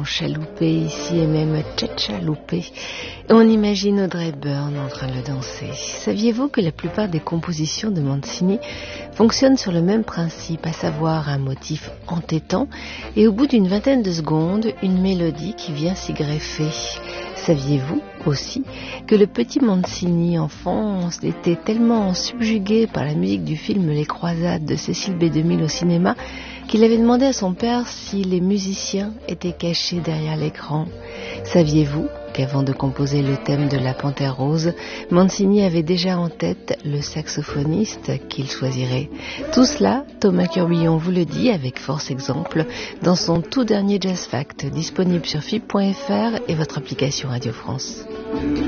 chaloupé ici et même tchatchaloupé. Et on imagine Audrey Hepburn en train de le danser. Saviez-vous que la plupart des compositions de Mancini fonctionnent sur le même principe, à savoir un motif entêtant et au bout d'une vingtaine de secondes, une mélodie qui vient s'y greffer. Saviez-vous aussi que le petit Mancini, enfant, était tellement subjugué par la musique du film Les Croisades de Cécile B2000 au cinéma qu'il avait demandé à son père si les musiciens étaient cachés derrière l'écran. Saviez-vous qu'avant de composer le thème de La Panthère Rose, Mancini avait déjà en tête le saxophoniste qu'il choisirait? Tout cela, Thomas Curbillon vous le dit avec force exemple dans son tout dernier Jazz Fact, disponible sur fib.fr et votre application Radio France.